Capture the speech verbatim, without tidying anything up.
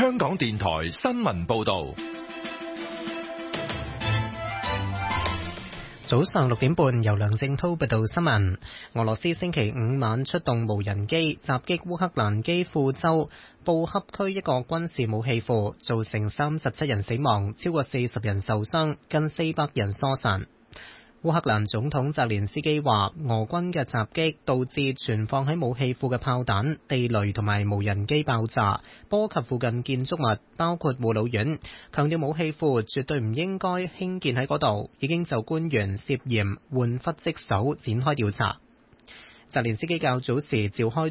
香港電台新聞報道。 早上六點半，由梁正濤報道新聞。俄羅斯星期五晚出動無人機襲擊烏克蘭基輔州布恰區一個軍事武器庫，造成三十七人死亡，超過四十人受傷，近四百人疏散。烏克蘭總統澤連斯基話，俄軍嘅襲擊導致存放喺武器庫嘅炮彈、地雷同埋無人機爆炸，波及附近建築物，包括護老院。強調武器庫絕對唔應該興建喺嗰度，已經就官員涉嫌玩忽職守展開調查。澤連斯基較早時召開